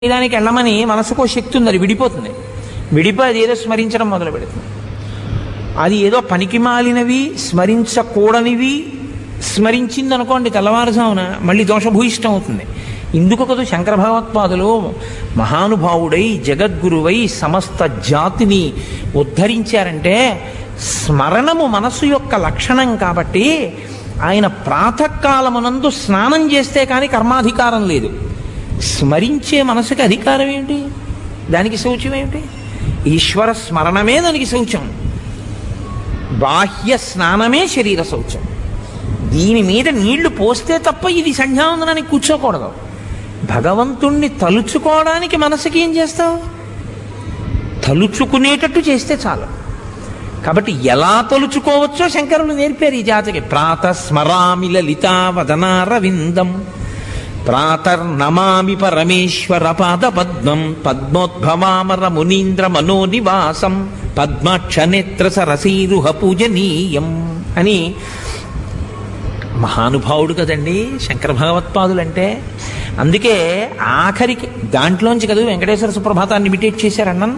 దానికి వెళ్ళమని మనసుకో శక్తి ఉంది, అది విడిపోతుంది. విడిపోయి అది ఏదో స్మరించడం మొదలు పెడుతుంది. అది ఏదో పనికి మాలినవి స్మరించకూడనివి స్మరించింది అనుకోండి, తెల్లవారుజామున మళ్ళీ దోషభూయిష్టం అవుతుంది. ఇందుకు కదా శంకర భగవత్పాదులు మహానుభావుడై జగద్గురువై సమస్త జాతిని ఉద్ధరించారంటే స్మరణము మనసు యొక్క లక్షణం. కాబట్టి ఆయన ప్రాతకాలమునందు స్నానం చేస్తే కానీ కర్మాధికారం లేదు. స్మరించే మనసుకి అధికారం ఏమిటి? దానికి శౌచం ఏమిటి? ఈశ్వర స్మరణమే దానికి శౌచం. బాహ్య స్నానమే శరీర శౌచం. దీని మీద నీళ్లు పోస్తే తప్ప ఇది సంధ్యావందనానికి కూర్చోకూడదు. భగవంతుణ్ణి తలుచుకోవడానికి మనసుకి ఏం చేస్తావు? తలుచుకునేటట్టు చేస్తే చాలు. కాబట్టి ఎలా తలుచుకోవచ్చో శంకరులు నేర్పారు ఈ జాతికి. ప్రాతస్మరామి లలితా వదనారవిందం ప్రాతర్నమామి పరమేశ్వర పాద పద్మం పద్మోద్భవామర మునీంద్ర మనోనివాసం పద్మాక్షనేత్ర సరసీరుహ పూజనీయం అని. మహానుభావుడు కదండి శంకర భగవత్పాదులంటే. అందుకే ఆఖరికి దాంట్లోంచి కదా వెంకటేశ్వర సుప్రభాతాన్ని ఇమిటేట్ చేశారన్నాను.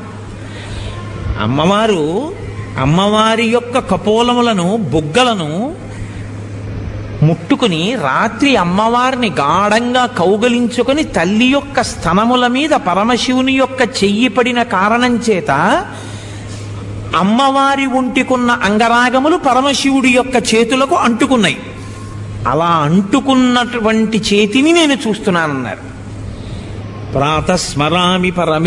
అమ్మవారి యొక్క కపోలములను బొగ్గలను ముట్టుకుని రాత్రి అమ్మవారిని గాఢంగా కౌగలించుకొని తల్లి యొక్క స్తనముల మీద పరమశివుని యొక్క చెయ్యి పడిన కారణం చేత అమ్మవారి ఒంటికున్న అంగరాగములు పరమశివుడి యొక్క చేతులకు అంటుకున్నాయి. అలా అంటుకున్నటువంటి చేతిని నేను చూస్తున్నానన్నారు. ప్రాతస్మరామి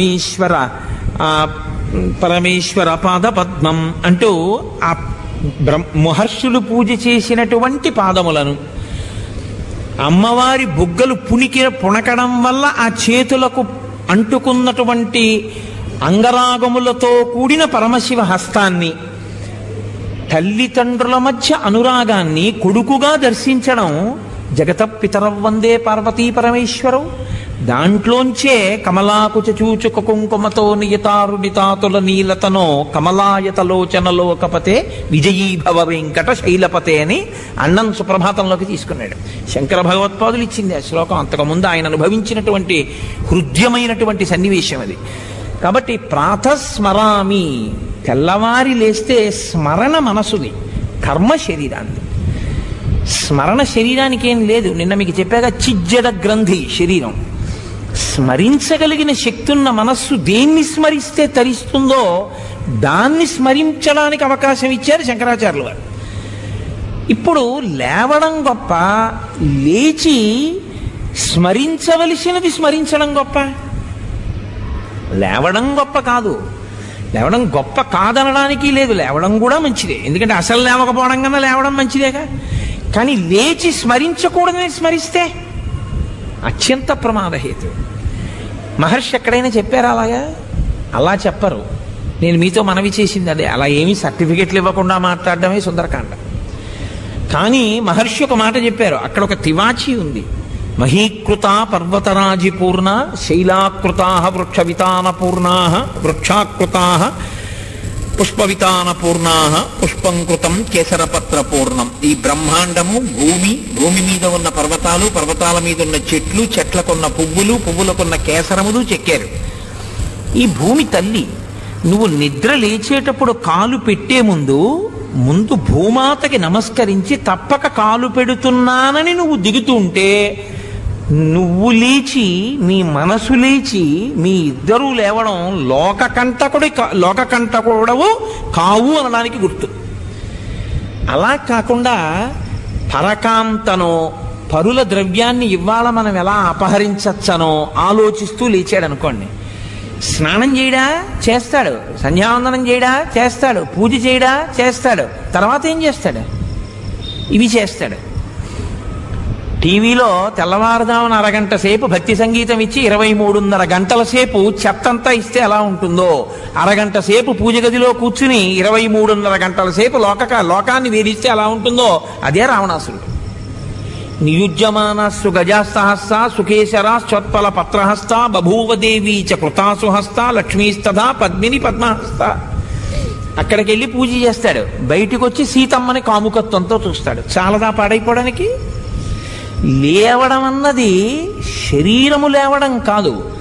పరమేశ్వర పాద పద్మం అంటూ ఆ మహర్షులు పూజ చేసినటువంటి పాదములను అమ్మవారి బుగ్గలు పుణకడం వల్ల ఆ చేతులకు అంటుకున్నటువంటి అంగరాగములతో కూడిన పరమశివ హస్తాన్ని, తల్లిదండ్రుల మధ్య అనురాగాన్ని కొడుకుగా దర్శించడం జగత పితరవ్ వందే పార్వతీ పరమేశ్వరం. దాంట్లోంచే కమలాకుచ చూచుక కుంకుమతో నియతారుడితాతుల నీలతనో కమలాయతలోచనలోకపతే విజయీభవ వెంకట శైలపతే అని అన్నం సుప్రభాతంలోకి తీసుకున్నాడు. శంకర భగవత్పాదులు ఇచ్చింది ఆ శ్లోకం. అంతకుముందు ఆయన అనుభవించినటువంటి హృద్యమైనటువంటి సన్నివేశం అది. కాబట్టి ప్రాతస్మరామి, తెల్లవారి లేస్తే స్మరణ మనసుది, కర్మ శరీరాన్ని. స్మరణ శరీరానికి ఏం లేదు. నిన్న మీకు చెప్పాక చిజ్జడ గ్రంథి శరీరం. స్మరించగలిగిన శక్తి ఉన్న మనస్సు దేన్ని స్మరిస్తే తరిస్తుందో దాన్ని స్మరించడానికి అవకాశం ఇచ్చారు శంకరాచార్యులు వారు. ఇప్పుడు లేవడం గొప్ప, లేచి స్మరించవలసినది స్మరించడం గొప్ప. లేవడం గొప్ప కాదు. లేవడం గొప్ప కాదనడానికి లేదు. లేవడం కూడా మంచిదే, ఎందుకంటే అసలు లేవకపోవడం కన్నా లేవడం మంచిదేగా. కానీ లేచి స్మరించకూడదని స్మరిస్తే అత్యంత ప్రమాదహేతు. మహర్షి ఎక్కడైనా చెప్పారా అలాగా? అలా చెప్పరు. నేను మీతో మనవి చేసింది అదే. అలా ఏమీ సర్టిఫికెట్లు ఇవ్వకుండా మాట్లాడడమే సుందరకాండ. కానీ మహర్షి ఒక మాట చెప్పారు. అక్కడ ఒక తివాచి ఉంది. మహీకృత పర్వతరాజిపూర్ణ శైలాకృతా వృక్షవితాన పూర్ణా వృక్షాకృతా పుష్పవితాన పూర్ణా పుష్పంకృతం కేసరపత్ర పూర్ణం. ఈ బ్రహ్మాండము భూమి, భూమి మీద ఉన్న పర్వతాలు, పర్వతాల మీద ఉన్న చెట్లు, చెట్లకున్న పువ్వులు, పువ్వులకున్న కేసరములు చెక్కారు. ఈ భూమి తల్లి. నువ్వు నిద్ర లేచేటప్పుడు కాలు పెట్టే ముందు భూమాతకి నమస్కరించి తప్పక కాలు పెడుతున్నానని నువ్వు దిగుతుంటే, నువ్వు లేచి మీ మనసు లేచి మీ ఇద్దరూ లేవడం లోకకంటకుడవు కావు అనడానికి గుర్తు. అలా కాకుండా పరకాంతనో పరుల ద్రవ్యాన్ని ఇవాళ మనం ఎలా అపహరించచ్చనో ఆలోచిస్తూ లేచాడు అనుకోండి. స్నానం చేయడా? చేస్తాడు. సంధ్యావందనం చేయడా? చేస్తాడు. పూజ చేయడా? చేస్తాడు. తర్వాత ఏం చేస్తాడు? ఇవి చేస్తాడు. టీవీలో తెల్లవారుదామున అరగంట సేపు భక్తి సంగీతం ఇచ్చి 23.5 గంటల సేపు చెత్తంతా ఇస్తే ఎలా ఉంటుందో, అరగంట సేపు పూజ గదిలో కూర్చుని 23.5 గంటల సేపు లోకాన్ని వేధిస్తే ఎలా ఉంటుందో అదే రావణాసురుడు. నియుజ్యమానస్సు గజాస్తహస్త సుఖేశరాశ్చోత్పల పత్రహస్త బభూవదేవీ చ కృతాసుహస్త లక్ష్మీస్తథా పద్మిని పద్మహస్త. అక్కడికి వెళ్ళి పూజ చేస్తాడు. బయటికి వచ్చి సీతమ్మని కాముకత్వంతో చూస్తాడు. చాలదా పాడైపోవడానికి? లేవడం అన్నది శరీరము లేవడం కాదు,